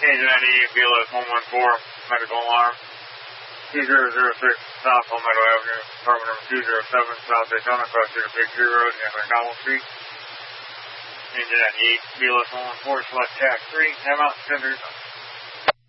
Agent ID, BLS 114, medical alarm. 2006 South Palmetto Avenue, apartment number 207, South Daytona, across here to Big Tree Road and McDonald Street. Agent ID, BLS 114, select tax 3, time out, 10